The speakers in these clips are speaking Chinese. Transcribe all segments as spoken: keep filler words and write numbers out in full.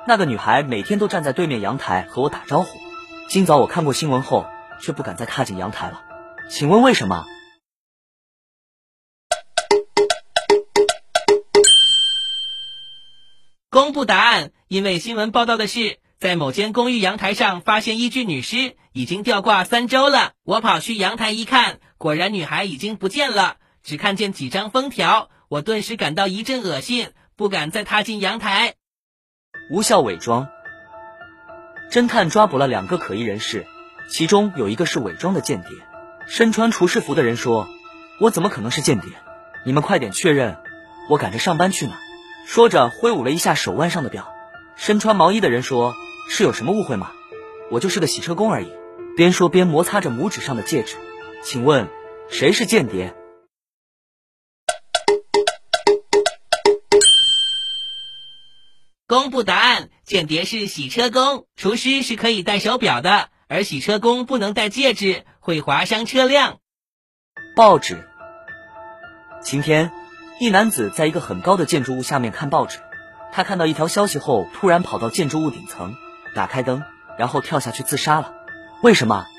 那个女孩每天都站在对面阳台和我打招呼，今早我看过新闻后，却不敢再踏进阳台了。请问为什么？ 公布答案。因为新闻报道的是，在某间公寓阳台上发现一具女尸，已经吊挂三周了。我跑去阳台一看，果然女孩已经不见了，只看见几张封条。我顿时感到一阵恶心，不敢再踏进阳台。 无效伪装。侦探抓捕了两个可疑人士，其中有一个是伪装的间谍。身穿厨师服的人说：“我怎么可能是间谍？你们快点确认，我赶着上班去呢。”说着挥舞了一下手腕上的表。身穿毛衣的人说：“是有什么误会吗？我就是个洗车工而已。”边说边摩擦着拇指上的戒指。请问谁是间谍？ 公布答案。间谍是洗车工，厨师是可以戴手表的，而洗车工不能戴戒指，会划伤车辆。 报纸。晴天，一男子在一个很高的建筑物下面看报纸。他看到一条消息后，突然跑到建筑物顶层，打开灯，然后跳下去自杀了。为什么？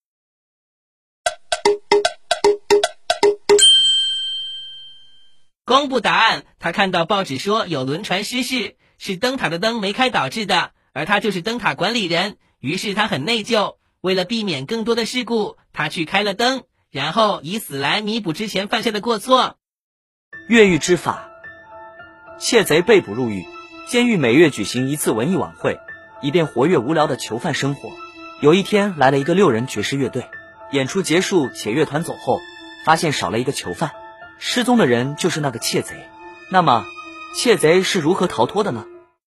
公布答案。他看到报纸说有轮船失事，是灯塔的灯没开导致的，而他就是灯塔管理人，于是他很内疚。为了避免更多的事故，他去开了灯，然后以死来弥补之前犯下的过错。 越狱之法。窃贼被捕入狱，监狱每月举行一次文艺晚会，以便活跃无聊的囚犯生活。有一天来了一个六人爵士乐队，演出结束且乐团走后，发现少了一个囚犯，失踪的人就是那个窃贼。那么窃贼是如何逃脱的呢？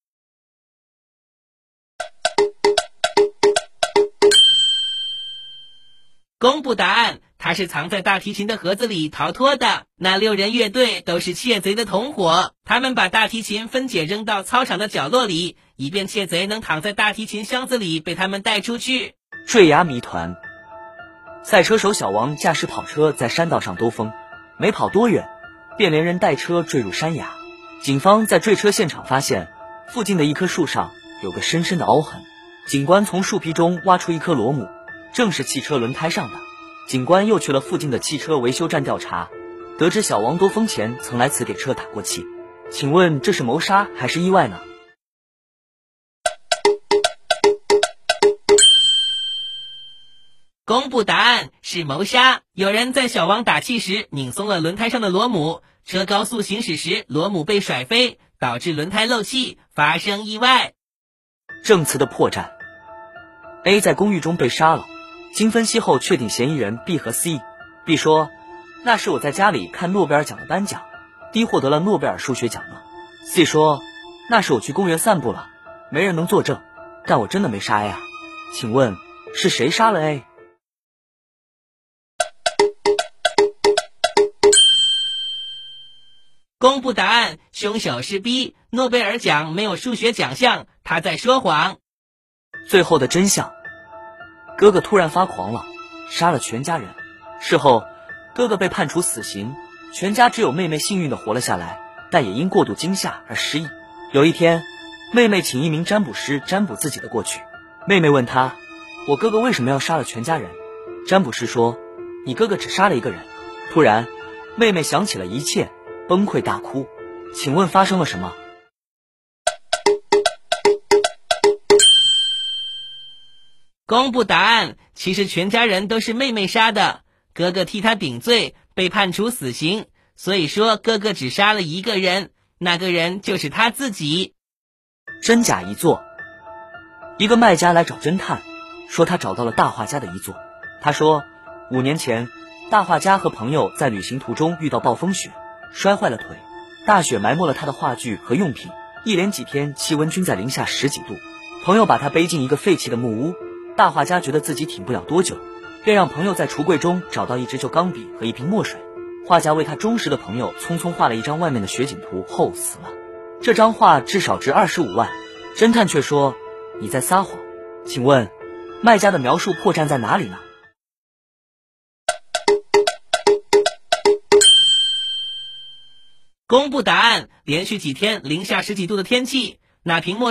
公布答案。他是藏在大提琴的盒子里逃脱的。那六人乐队都是窃贼的同伙，他们把大提琴分解扔到操场的角落里，以便窃贼能躺在大提琴箱子里被他们带出去。 坠崖谜团。赛车手小王驾驶跑车在山道上兜风，没跑多远，便连人带车坠入山崖。警方在坠车现场发现，附近的一棵树上有个深深的凹痕。警官从树皮中挖出一颗螺母，正是汽车轮胎上的。警官又去了附近的汽车维修站调查，得知小王兜风前曾来此给车打过气。请问这是谋杀还是意外呢？ 公布答案。是谋杀。有人在小王打气时拧松了轮胎上的螺母，车高速行驶时螺母被甩飞，导致轮胎漏气，发生意外。 证词的破绽。 A 在公寓中被杀了，经分析后确定嫌疑人 B 和 C。 B 说，那是我在家里看诺贝尔奖的颁奖， D 获得了诺贝尔数学奖呢。 C 说，那是我去公园散步了，没人能作证，但我真的没杀 A 啊。请问是谁杀了 A？ 公布答案，凶手是 B， 诺贝尔奖没有数学奖项，他在说谎。 最后的真相，哥哥突然发狂了，杀了全家人。事后哥哥被判处死刑，全家只有妹妹幸运地活了下来，但也因过度惊吓而失忆。有一天，妹妹请一名占卜师占卜自己的过去。妹妹问他，我哥哥为什么要杀了全家人？占卜师说，你哥哥只杀了一个人。突然妹妹想起了一切，崩溃大哭。请问发生了什么？ 公布答案，其实全家人都是妹妹杀的，哥哥替他顶罪，被判处死刑，所以说哥哥只杀了一个人，那个人就是他自己。 真假遗作。一个卖家来找侦探，说他找到了大画家的遗作。他说，五年前大画家和朋友在旅行途中遇到暴风雪，摔坏了腿，大雪埋没了他的画具和用品，一连几天气温均在零下十几度。朋友把他背进一个废弃的木屋，大画家觉得自己挺不了多久，便让朋友在橱柜中找到一支旧钢笔和一瓶墨水。画家为他忠实的朋友匆匆画了一张外面的雪景图后死了。这张画至少值二十五万。侦探却说，你在撒谎。请问卖家的描述破绽在哪里呢？ 公布答案，连续几天零下十几度的天气，那瓶墨